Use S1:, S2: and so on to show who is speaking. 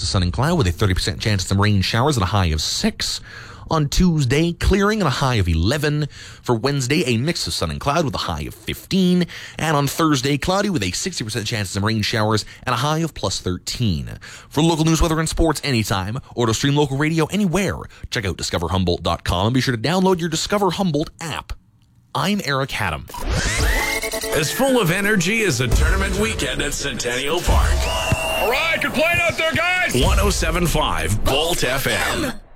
S1: of sun and cloud with a 30% chance of some rain showers and a high of 6. On Tuesday, clearing and a high of 11. For Wednesday, a mix of sun and cloud with a high of 15. And on Thursday, cloudy with a 60% chance of some rain showers and a high of plus 13. For local news, weather, and sports anytime, or to stream local radio anywhere, check out discoverhumboldt.com and be sure to download your Discover Humboldt app. I'm Eric Haddam.
S2: As full of energy as a tournament weekend at Centennial Park.
S3: All right, good playing out there, guys.
S2: 107.5 Volt FM.